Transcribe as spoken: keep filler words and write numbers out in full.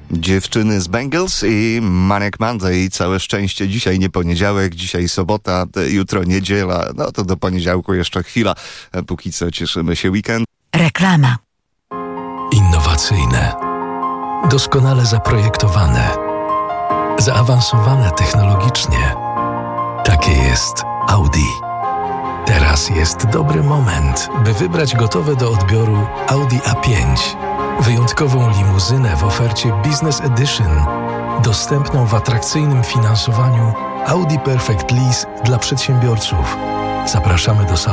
Dziewczyny z Bengals i Manic Monday. Całe szczęście. Dzisiaj nie poniedziałek, dzisiaj sobota, jutro niedziela. No to do poniedziałku jeszcze chwila. Póki co cieszymy się weekend. Reklama. Innowacyjne, doskonale zaprojektowane, zaawansowane technologicznie. Takie jest Audi. Teraz jest dobry moment, by wybrać gotowe do odbioru Audi A pięć. Wyjątkową limuzynę w ofercie Business Edition, dostępną w atrakcyjnym finansowaniu Audi Perfect Lease dla przedsiębiorców. Zapraszamy do salonu.